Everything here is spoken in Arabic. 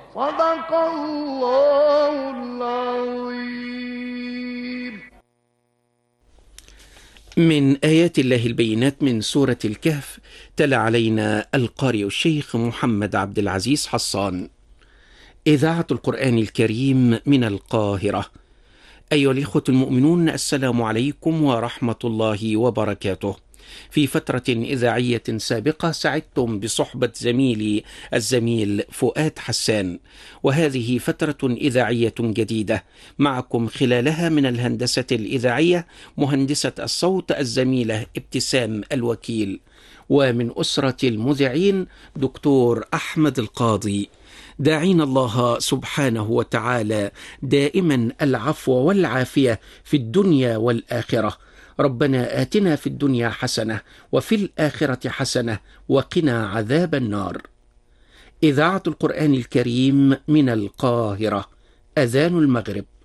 صدق الله العظيم. من آيات الله البينات من سورة الكهف، تلا علينا القارئ الشيخ محمد عبد العزيز حصان. إذاعة القرآن الكريم من القاهرة. أيها الإخوة المؤمنون، السلام عليكم ورحمة الله وبركاته. في فترة إذاعية سابقة سعدتم بصحبة زميلي الزميل فؤاد حسان، وهذه فترة إذاعية جديدة معكم خلالها من الهندسة الإذاعية مهندسة الصوت الزميلة ابتسام الوكيل، ومن أسرة المذيعين دكتور أحمد القاضي. داعين الله سبحانه وتعالى دائما العفو والعافية في الدنيا والآخرة. ربنا آتنا في الدنيا حسنة وفي الآخرة حسنة وقنا عذاب النار. إذاعة القرآن الكريم من القاهرة. أذان المغرب.